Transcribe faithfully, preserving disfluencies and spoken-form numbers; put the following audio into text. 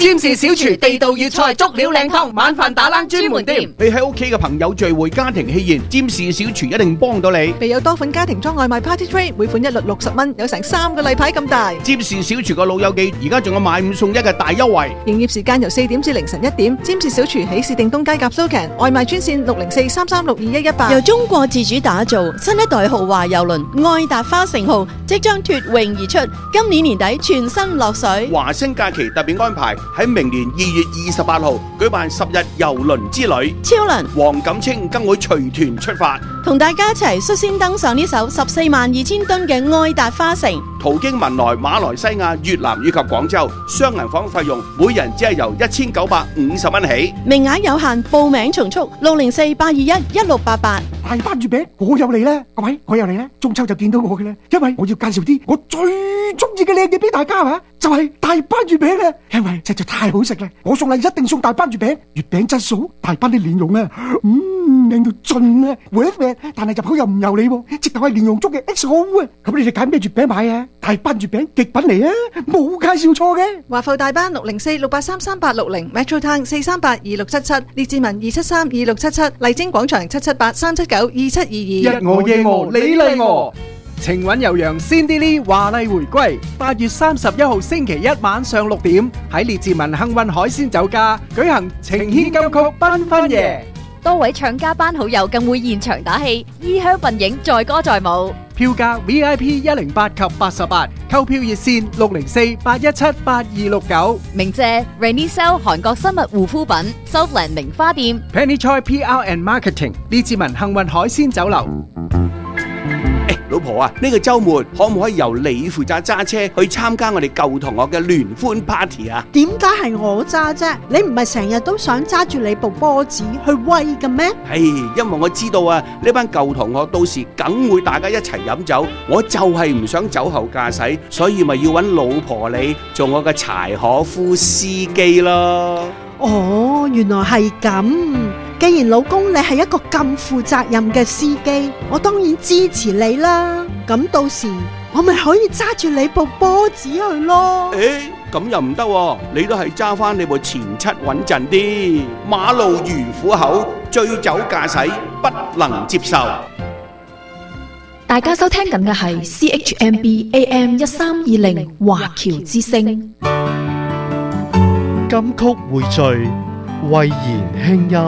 占士小廚地道粵菜足料靚湯，晚飯打冷專門店。 你喺屋企嘅朋友聚會、家庭喜宴，占士小廚一定幫到你。 備有多款家庭裝外賣 Party Tray， 每款一律六十蚊，有成三個例牌咁大。 占士小廚個老友記，而家仲有買五送一嘅大優惠。 營業時間由四點至凌晨一點。占士小廚喜事定東街夾蘇強，外賣專線六零四三三六二一一八。 由中國自主打造新一代豪華郵輪愛達花城號即將脫穎而出，今年年底全新落水。 華星假期特別安排喺明年二月二十八號舉辦十日郵輪之旅， 超能黃錦清更會隨團出發， 同大家一齊率先登上呢艘十四萬二千噸嘅愛達花城， 途經文萊、馬來西亞、越南以及廣州，雙人房費用每人只係由一千九百五十蚊起， 名額有限，報名從速六零四八二一一六八八。 大班月餅我又嚟啦，各位我又嚟啦，中秋就見到我嘅啦，因為我要介紹啲我最中意嘅靚嘢俾大家啊，就係大班月餅啦，因為實在太好食啦，我送禮一定送大班月餅，月餅質素大班啲蓮蓉啊，嗯靚到盡啊，每一塊但係入口又唔油膩，直頭係蓮蓉粥嘅 X O 啊，咁你哋揀咩月餅買啊？大班月餅極品嚟啊，冇介紹錯嘅。 華埠大班六零四六八三三八六零 Metro Town 四三八二六七七，列治文二七三二六七七，麗晶廣場七七八三七九二七二二。 一我夜我你嚟我，情韻悠揚 Cindy Lee 華麗回歸，八月三十一號星期一晚上六點喺列治文幸運海鮮酒家舉行情牽金曲繽紛夜， 多位唱家班好友更會現場打氣，衣香鬢影載歌載舞。 票價 V I P 一零八及八十八，購票熱線六零四八一七八二六九。 鳴謝 Renisel 韓國生物護膚品 Southland 名花店 Penny Choi P R and Marketing 列治文幸運海鮮酒樓。 老婆啊，呢個週末可唔可以由你負責揸車去參加我哋舊同學嘅聯歡 party 啊？ 點解係我揸啫？你唔係成日都想揸住你部波子去威嘅咩？ 係，因為我知道啊，呢班舊同學到時梗會大家一齊飲酒，我就係唔想酒後駕駛，所以咪要揾老婆你做我嘅柴可夫司機咯。 哦，原來係咁。既然老公你係一個咁負責任嘅司機，我當然支持你啦。咁到時我咪可以揸住你部波子去咯。 誒，咁又唔得喎，你都係揸翻你部前七穩陣啲。馬路如虎口，醉酒駕駛不能接受。 大家收聽緊嘅係 C H M B A M 一三二零華僑之聲。 金曲匯聚，慧言輕音。